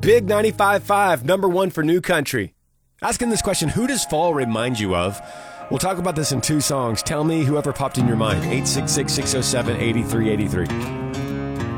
Big 95.5, number one for new country. Asking this question, who does fall remind you of? We'll talk about this in two songs. Tell me whoever popped in your mind. 866-607-8383.